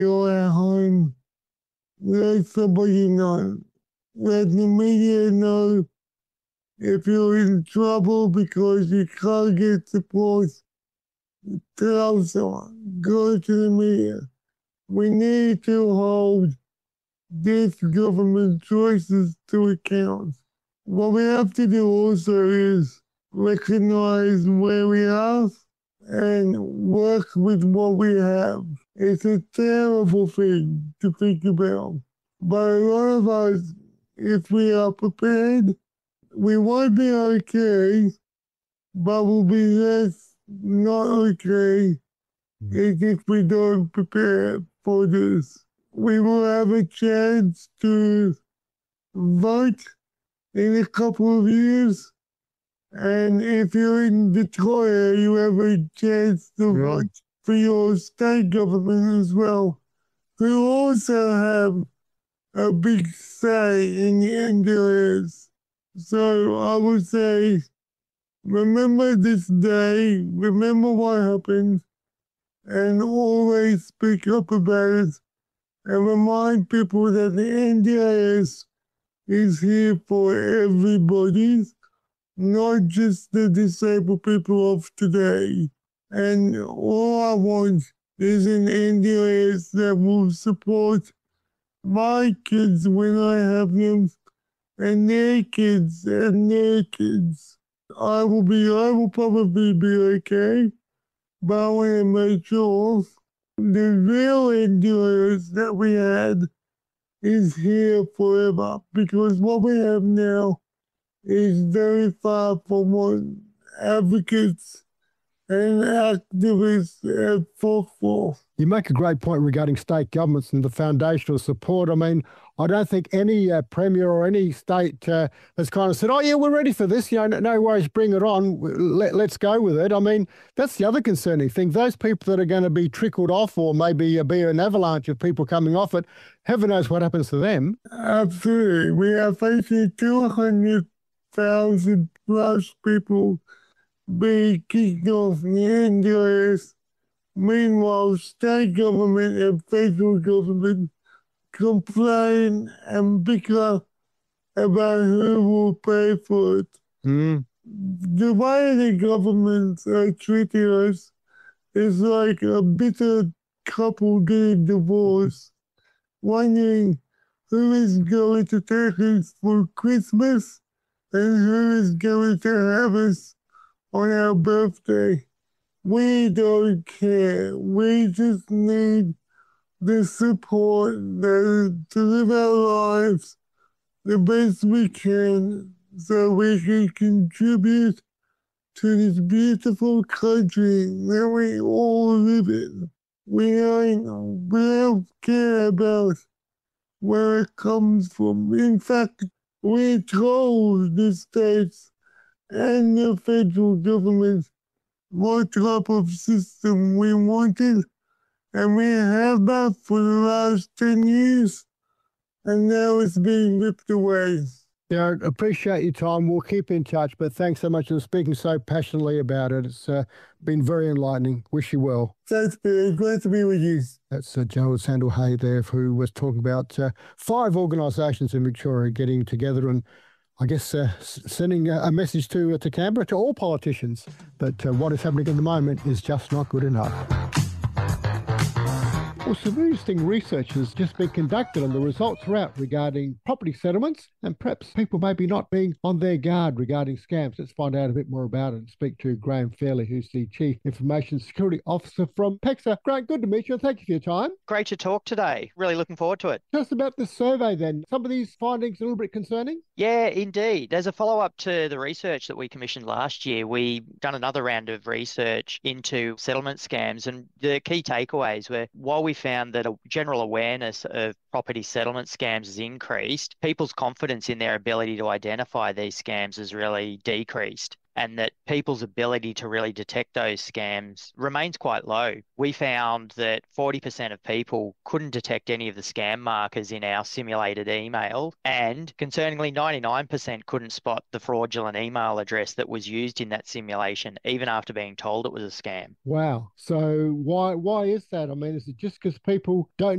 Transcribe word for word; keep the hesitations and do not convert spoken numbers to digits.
You're at home, let somebody know. Let the media know if you're in trouble because you can't get support. Tell someone, go to the media. We need to hold this government choices to account. What we have to do also is recognize where we are and work with what we have. It's a terrible thing to think about. But a lot of us, if we are prepared, we won't be okay, but we'll be less not okay if we don't prepare for this. We will have a chance to vote in a couple of years. And if you're in Victoria, you have a chance to yeah. vote for your state government as well, who also have a big say in the N D L S. So I would say, remember this day, remember what happened, and always speak up about it, and remind people that the N D L S is here for everybody, not just the disabled people of today. And all I want is an N D L S that will support my kids when I have them, and their kids and their kids. I will be, I will probably be okay, but I want to make sure the real N D L S that we had is here forever, because what we have now is very far from what advocates and activists have fought for. You make a great point regarding state governments and the foundational support. I mean, I don't think any uh, premier or any state uh, has kind of said, oh, yeah, we're ready for this. You know, no, no worries, bring it on. Let, let's go with it. I mean, that's the other concerning thing. Those people that are going to be trickled off, or maybe uh, be an avalanche of people coming off it, heaven knows what happens to them. Absolutely. We are facing two hundred thousand plus people being kicked off the N D L S. Meanwhile, state government and federal government complain and bicker about who will pay for it. Mm. The way the governments are treating us is like a bitter couple getting divorced, wondering who is going to take us for Christmas and who is going to have us on our birthday. We don't care. We just need the support to live our lives the best we can so we can contribute to this beautiful country that we all live in. We don't, we don't care about where it comes from. In fact, we told the states and the federal government what type of system we wanted, and we have that for the last ten years, and now it's being ripped away. Yeah, I appreciate your time. We'll keep in touch, but thanks so much for speaking so passionately about it. It's uh, been very enlightening. Wish you well. Thanks, Billy. Great to be with you. That's uh, Gerald Sandel-Hay there, who was talking about uh, five organisations in Victoria getting together and I guess uh, sending a message to uh, to Canberra, to all politicians, that uh, what is happening at the moment is just not good enough. Well, some interesting research has just been conducted and the results are out regarding property settlements, and perhaps people maybe not being on their guard regarding scams. Let's find out a bit more about it and speak to Graham Fairley, who's the Chief Information Security Officer from PEXA. Graham, good to meet you and thank you for your time. Great to talk today. Really looking forward to it. Tell us about the survey then. Some of these findings are a little bit concerning? Yeah, indeed. As a follow-up to the research that we commissioned last year, we done another round of research into settlement scams, and the key takeaways were, while we found that a general awareness of property settlement scams has increased, people's confidence in their ability to identify these scams has really decreased. and that people's ability to really detect those scams remains quite low. We found that forty percent of people couldn't detect any of the scam markers in our simulated email, and concerningly, ninety-nine percent couldn't spot the fraudulent email address that was used in that simulation, even after being told it was a scam. Wow. So why why is that? I mean, is it just because people don't